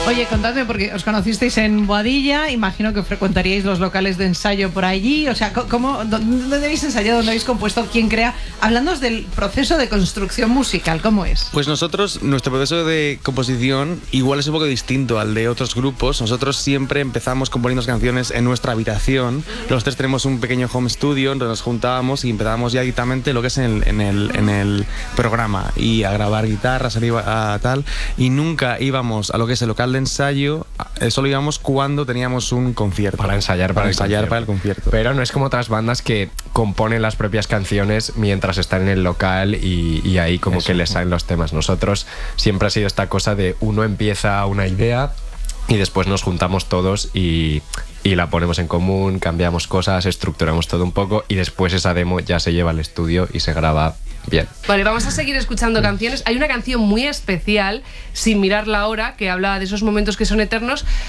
Oye, contadme, porque os conocisteis en Boadilla, imagino que frecuentaríais los locales de ensayo por allí, o sea, ¿dónde habéis ensayado, dónde habéis compuesto, quién crea? Hablándonos del proceso de construcción musical, ¿cómo es? Pues nosotros, nuestro proceso de composición igual es un poco distinto al de otros grupos. Nosotros siempre empezamos componiendo canciones en nuestra habitación. Los tres tenemos un pequeño home studio donde nos juntábamos y empezábamos ya directamente lo que es en el programa, y a grabar guitarras, a tal, y nunca íbamos a lo que es el local de ensayo, solo íbamos cuando teníamos un concierto. Para ensayar para el concierto. Pero no es como otras bandas que componen las propias canciones mientras están en el local y ahí como que les salen los temas. Nosotros siempre ha sido esta cosa de uno empieza una idea y después nos juntamos todos y la ponemos en común, cambiamos cosas, estructuramos todo un poco y después esa demo ya se lleva al estudio y se graba bien. Vale, vamos a seguir escuchando canciones. Hay una canción muy especial, Sin mirar la hora, que habla de esos momentos que son eternos.